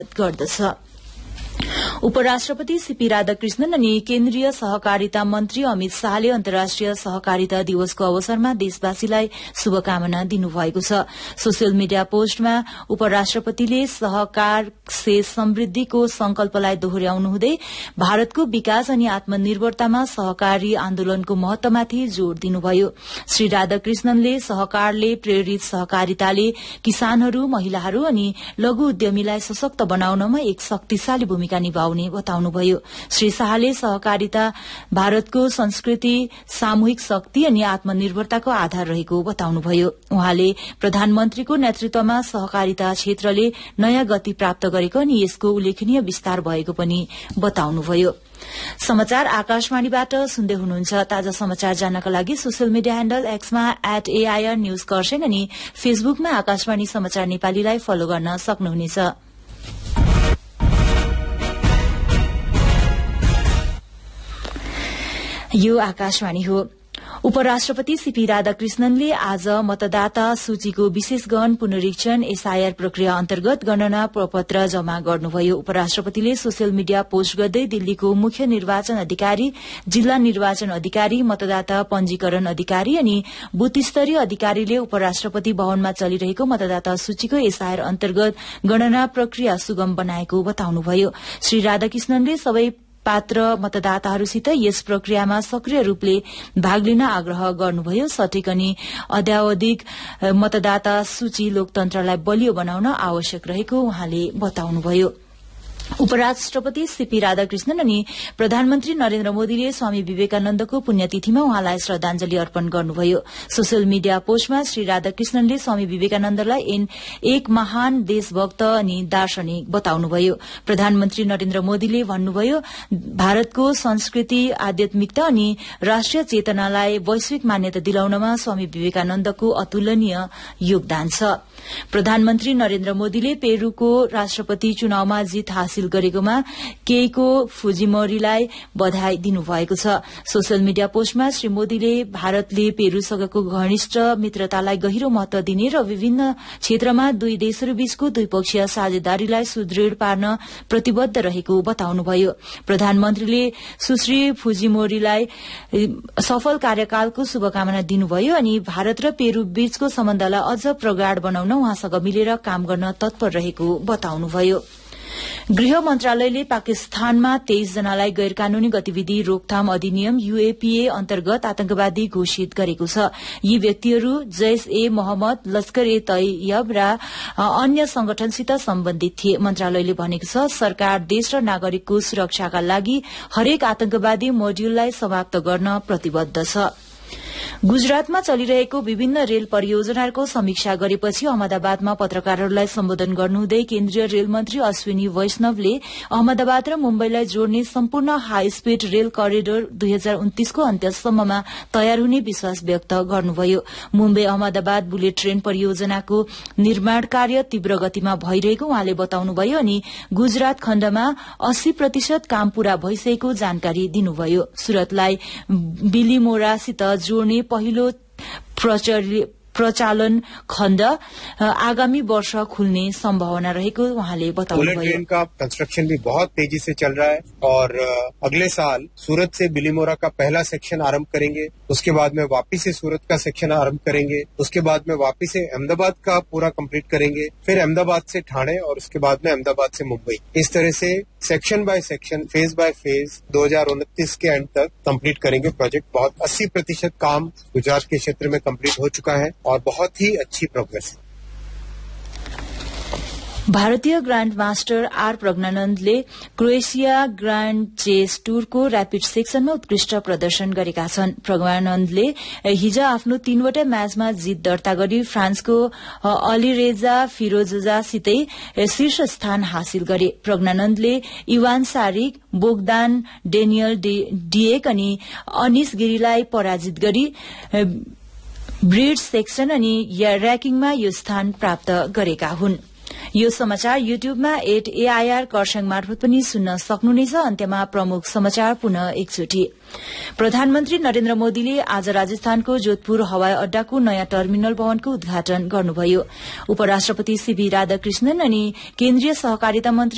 गर्दछ। उपराष्ट्रपति सीपी राधाकृष्णन अनि केन्द्रीय सहकारिता मन्त्री अमित शाहले अन्तर्राष्ट्रिय सहकारिता दिवसको अवसरमा देशवासीलाई शुभकामना दिनुभएको छ। सोसियल मीडिया पोस्टमा उपराष्ट्रपतिले सहकार से समृद्धिको संकल्पलाई दोहोर्याउनुहुँदै भारतको विकास अनि आत्मनिर्भरतामा सहकारी आन्दोलनको महत्वमाथि जोड़ दिनुभयो। श्री राधाकृष्णनले सहकारले प्रेरित सहकारिताले किसानहरू, महिलाहरू अनि लघु उद्यमीलाई सशक्त बनाउनमा एक शक्तिशाली भूमिका निभाउने बताउनुभयो। श्री शाहले सहकारिता भारतको संस्कृति, सामूहिक शक्ति अनि आत्मनिर्भरताको आधार रहेको बताउनुभयो। उहाँले प्रधानमन्त्रीको नेतृत्वमा सहकारिता क्षेत्रले नयाँ गति प्राप्त गरेको अनि यसको उल्लेखनीय विस्तार भएको पनि बताउनुभयो। समाचार आकाशवाणीबाट सुन्दै हुनुहुन्छ। ताजा समाचार जान्नका लागि social media handle एक्समा @AIR news Kurseong अनि फेसबुकमा आकाशवाणी समाचार नेपालीलाई फलो गर्न सक्नुहुनेछ। यो आकाशवाणी हो। उपराष्ट्रपति सीपी राधाकृष्णनले आज मतदाता सूचीको विशेष गहन पुनरीक्षण SIR प्रक्रिया अन्तर्गत गणना प्रपत्र जमा गर्नुभयो। उपराष्ट्रपतिले सोसियल मीडिया पोस्ट गर्दै दिल्लीको मुख्य निर्वाचन अधिकारी, जिल्ला निर्वाचन अधिकारी, मतदाता पंजीकरण अधिकारी अनि बूथ स्तरीय अधिकारीले उपराष्ट्रपति भवनमा चलिरहेको मतदाता सूचीको SIR अन्तर्गत गणना प्रक्रिया सुगम बनाएको बताउनुभयो। श्री राधाकृष्णनले सबै पात्र मतदाताहरूसित यस प्रक्रियामा सक्रिय रूपले भाग लिन आग्रह गर्नुभयो। सठिक अनि अद्यावधिक मतदाता सूची लोकतन्त्रलाई बलियो बनाउन आवश्यक रहेको उहाँले बताउनुभयो। उपराष्ट्रपति सीपी राधाकृष्णन अनि प्रधानमन्त्री नरेन्द्र मोदीले स्वामी विवेकानन्दको पुण्यतिथिमा उहाँलाई श्रद्धांजलि अर्पण गर्नुभयो। सोसियल मीडिया पोस्टमा श्री राधाकृष्णनले स्वामी विवेकानन्दलाई एक महान देशभक्त अनि दार्शनिक बताउनुभयो। प्रधानमन्त्री नरेन्द्र मोदीले भन्नुभयो, भारतको संस्कृति, आध्यात्मिकता अनि राष्ट्रिय चेतनालाई वैश्विक मान्यता दिलाउनमा स्वामी विवेकानन्दको अतुलनीय योगदान छ। प्रधानमन्त्री नरेन्द्र मोदीले पेरूको राष्ट्रपति चुनावमा जित हासिल गरेकोमा केइको फुजिमोरीलाई बधाई दिनुभएको छ। सोसियल मीडिया पोस्टमा श्री मोदीले भारतले पेरूसँगको घनिष्ठ मित्रतालाई गहिरो महत्व दिने र विभिन्न क्षेत्रमा दुई देशहरूबीचको द्विपक्षीय साझेदारीलाई सुदृढ़ पार्न प्रतिबद्ध रहेको बताउनुभयो। प्रधानमन्त्रीले सुश्री फुजिमोरीलाई सफल कार्यकालको शुभकामना दिनुभयो अनि भारत र पेरू बीचको सम्बन्धलाई अझ प्रगाढ़ बनाउन उहाँसँग मिलेर काम गर्न तत्पर रहेको बताउनुभयो। गृह मन्त्रालयले पाकिस्तानमा 23 जनालाई गैर कानूनी गतिविधि रोकथाम अधिनियम UAPA अन्तर्गत आतंकवादी घोषित गरेको छ। यी व्यक्तिहरू जैश-ए-मोहम्मद, लश्कर-ए-तैयब र अन्य संगठनसित सम्बन्धित थिए। मन्त्रालयले भनेको छ, सरकार देश र नागरिकको सुरक्षाका लागि हरेक आतंकवादी मोड्यूललाई समाप्त गर्न प्रतिबद्ध छ। गुजरातमा चलिरहेको विभिन्न रेल परियोजनाहरूको समीक्षा गरेपछि अहमदाबादमा पत्रकारहरूलाई सम्बोधन गर्नुहुँदै केन्द्रीय रेल मन्त्री अश्विनी वैष्णवले अहमदाबाद र मुम्बईलाई जोड्ने सम्पूर्ण हाई स्पीड रेल करिडोर 2029 को अन्त्यसम्ममा तयार हुने विश्वास व्यक्त गर्नुभयो। मुम्बई अहमदाबाद बुलेट ट्रेन परियोजनाको निर्माण कार्य तीव्र गतिमा भइरहेको उहाँले बताउनुभयो अनि गुजरात खण्डमा 80% काम पूरा भइसकेको जानकारी दिनुभयो। सुरतलाई बिलिमोरासित जोड्ने पहिलो प्रचालन खण्ड आगामी वर्ष खुल्ने संभावना रहेको उहाँले बताउनुभयो। बुलेट ट्रेन का कंस्ट्रक्शन भी बहुत तेजी से चल रहा है और अगले साल सूरत से बिलीमोरा का पहला सेक्शन आरंभ करेंगे। उसके बाद में वापस से सूरत का सेक्शन आरंभ करेंगे। उसके बाद में वापस से अहमदाबाद का पूरा कंप्लीट करेंगे। फिर अहमदाबाद से ठाणे और उसके बाद में अहमदाबाद से मुंबई। इस तरह से section by section, phase by phase 2029 के एंड तक कंप्लीट करेंगे प्रोजेक्ट। बहुत 80% काम गुजरात के क्षेत्र में कंप्लीट हो चुका है और बहुत ही अच्छी प्रोग्रेस है। भारतीय grand master are प्रज्ञानन्दले Croatia grand chess टूरको rapid सेक्सनमा उत्कृष्ट प्रदर्शन गरेका छन्। प्रज्ञानन्दले हिज आफ्नो 3वटा म्याचमा जित दर्ता गरी फ्रान्सको अलीरेजा फिरोजासितै शीर्ष स्थान हासिल गरे। प्रज्ञानन्दले इवान सारिक, बोगदान डेनियल डिएक अनि अनिश गिरीलाई पराजित गरी ब्रिड सेक्सन अनि र्याङ्किङमा यो स्थान प्राप्त गरेका हुन्। यो समाचार युट्युबमा @AIR खरसाङ मार्फत पनि सुन्न सक्नुहुनेछ। अन्त्यमा प्रमुख समाचार पुनः एकचोटि। प्रधानमन्त्री नरेन्द्र मोदीले आज राजस्थानको जोधपुर हवाई अड्डाको नयाँ टर्मिनल भवनको उद्घाटन गर्नुभयो। उपराष्ट्रपति सीपी राधाकृष्णन अनि केन्द्रीय सहकारिता मन्त्री